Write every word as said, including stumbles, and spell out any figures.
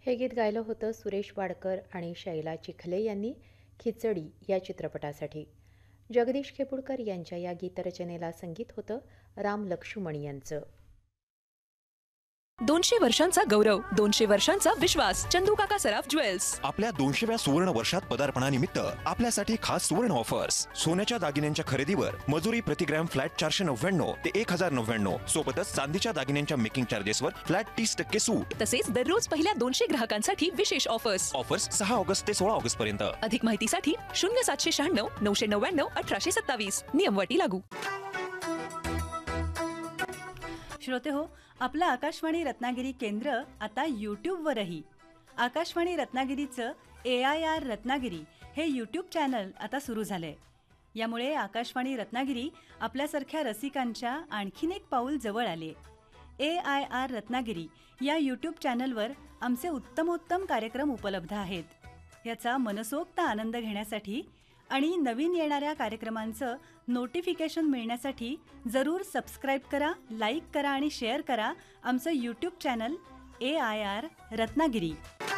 हे गीत गायलं होतं सुरेश वाडकर आणि शैला चिखले यांनी खिचडी या चित्रपटासाठी. जगदीश खेपुडकर यांच्या या गीतरचनेला संगीत होतं राम लक्ष्मण यांचं. दोनशे वर्षांचा गौरव, दोनशे वर्षांचा विश्वास. चंदूकाका सराफ ज्वेल्स. आपल्या दोनशेव्या सुवर्ण वर्षात पदार्पणानिमित्त आपल्यासाठी खास सुवर्ण ऑफर्स. सोन्याच्या दागिन्यांच्या खरेदीवर मजुरी प्रति ग्रॅम फ्लॅट चारशे नव्याण्णव ते एक हजार नव्याण्णव. सोबतच चांदीच्या दागिन्यांच्या मेकिंग चार्जेसवर फ्लॅट तीस टक्के सूट. तसेच दररोज पहिल्या दोनशे ग्राहकांसाठी विशेष ऑफर्स. ऑफर्स सहा ऑगस्ट ते सोळा ऑगस्ट पर्यंत. अधिक माहितीसाठी शून्य सातशे शहाण्णव नऊशे नव्याण्णव अठराशे सत्तावीस. नियमवटी लागू. श्रोते हो, आपलं आकाशवाणी रत्नागिरी केंद्र आता यूट्यूबवरही. आकाशवाणी रत्नागिरीचं ए आय आर रत्नागिरी हे यूट्यूब चॅनल आता सुरू झालंय. यामुळे आकाशवाणी रत्नागिरी आपल्यासारख्या रसिकांच्या आणखीन एक पाऊल जवळ आले. ए आय आर रत्नागिरी या यूट्यूब चॅनलवर आमचे उत्तमोत्तम कार्यक्रम उपलब्ध आहेत. याचा मनसोक्त आनंद घेण्यासाठी आणि नवीन येणाऱ्या कार्यक्रमांचं नोटिफिकेशन मिळण्यासाठी जरूर सबस्क्राईब करा, लाईक करा आणि शेअर करा आमचं YouTube channel A I R Ratnagiri.